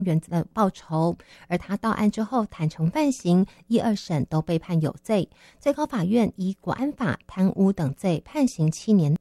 元的报酬，而他到案之后坦诚犯行，1、2审都被判有罪。最高法院以国安法、贪污等罪判刑7年。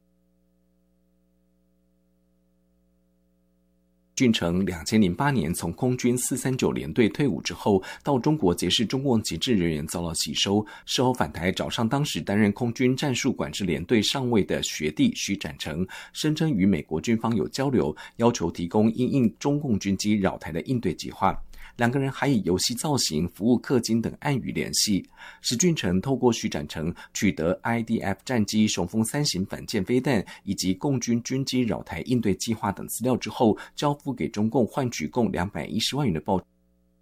俊成2008年从空军439联队退伍之后，到中国结识中共籍制人员遭到吸收，事后返台找上当时担任空军战术管制联队上尉的学弟徐展成，声称与美国军方有交流，要求提供因应中共军机扰台的应对计划。两个人还以游戏造型、服务氪金等暗语联系。史俊成透过徐展成取得 IDF 战机雄风3型反舰飞弹以及共军军机扰台应对计划等资料之后，交付给中共，换取共210万元的报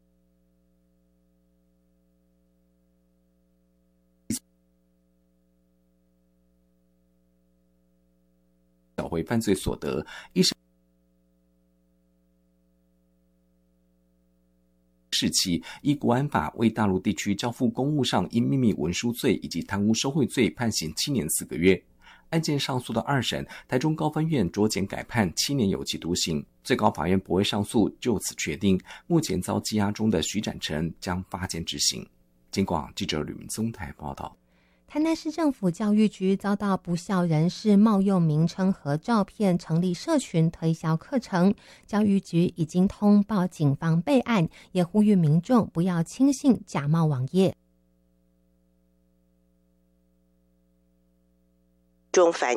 缴回犯罪所得。事期依国安法为大陆地区交付公务上因秘密文书罪以及贪污受贿罪判刑7年4个月。案件上诉到2审，台中高分院酌减改判7年有期徒刑，最高法院不会上诉，就此确定目前遭羁押中的徐展成将发监执行。警广记者吕明宗台报道。 台南市政府教育局遭到不肖人士冒用名称和照片成立社群推销课程，教育局已经通报警方备案，也呼吁民众不要轻信假冒网页。 中反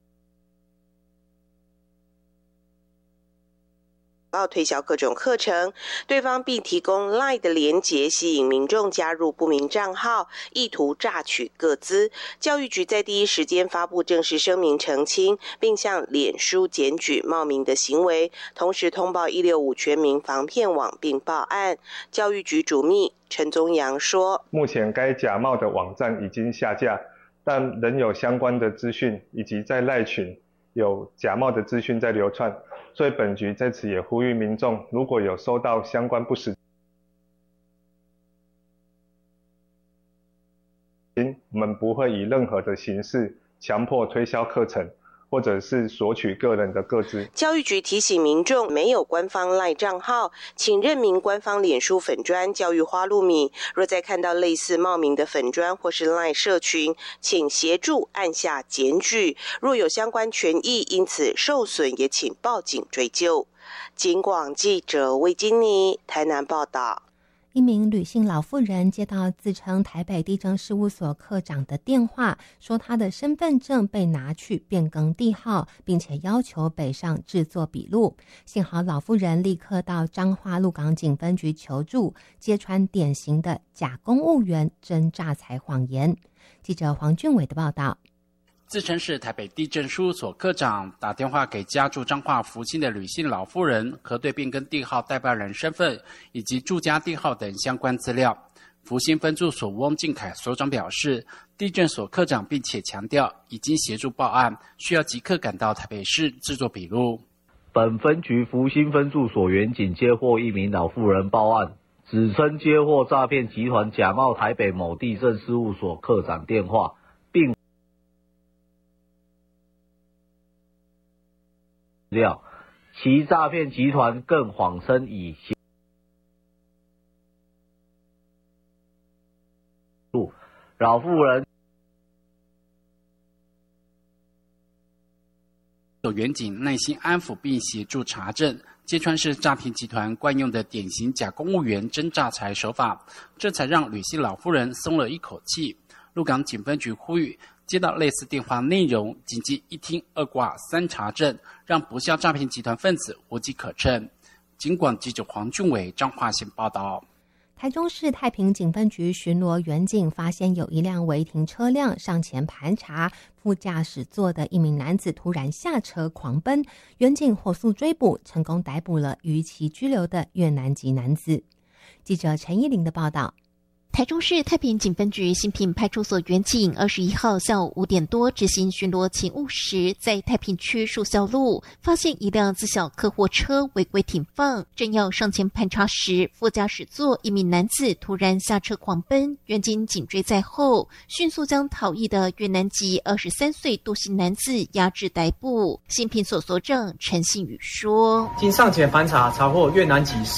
推销各种课程，对方并提供 LINE 的连结，吸引民众加入不明账号，意图榨取个资。教育局在第一时间发布正式声明澄清，并向脸书检举冒名的行为，同时通报165全民防骗网并报案。教育局主秘陈宗阳说， 目前该假冒的网站已经下架，但仍有相关的资讯，以及在LINE群有假冒的资讯在流窜，所以本局在此也呼吁民众，如果有收到相关不实，我们不会以任何的形式强迫推销课程，或者是索取个人的个资。 教育局提醒民众，没有官方 LINE 账号，请认明官方脸书粉专教育花露米。若再看到类似冒名的粉专或是 LINE 社群，请协助按下检举。若有相关权益因此受损，也请报警追究。警广记者魏金妮台南报道。 一名吕姓老妇人接到自称台北地政事务所科长的电话，说她的身份证被拿去变更地号，并且要求北上制作笔录。幸好老妇人立刻到彰化鹿港警分局求助，揭穿典型的假公务员真诈财谎言。记者黄俊伟的报道。 自称是台北地政事务所科长，打电话给家住彰化福清的吕姓老妇人，核对变更地号代办人身份以及住家地号等相关资料。福兴分驻所翁敬凯所长表示，地政所科长并且强调已经协助报案，需要即刻赶到台北市制作笔录。 本分局福兴分驻所员警接获一名老妇人报案，指称接获诈骗集团假冒台北某地政事务所科长电话，并其诈骗集团更谎称以老妇人有员警耐心安抚并协助查证，揭穿是诈骗集团惯用的典型假公务员真诈财手法，这才让吕姓老妇人松了一口气。鹿港警分局呼吁，接到类似电话内容，谨记一听二挂三查证，让不肖诈骗集团分子无机可乘。警广记者黄俊伟彰化县报道。 台中市太平警分局巡逻员警发现有一辆违停车辆上前盘查，副驾驶座的一名男子突然下车狂奔，员警火速追捕，成功逮捕了逾期拘留的越南籍男子。记者陈依玲的报道。 台中市太平警分局新平派出所员警21号下午5点多执行巡逻勤务时，在太平区树孝路发现一辆自小客货车违规停放，正要上前盘查时，副驾驶座一名男子突然下车狂奔，员警紧追在后，迅速将逃逸的越南籍23岁杜姓男子押至逮捕。新平所所长陈信宇说：“ 经上前盘查，查获越南籍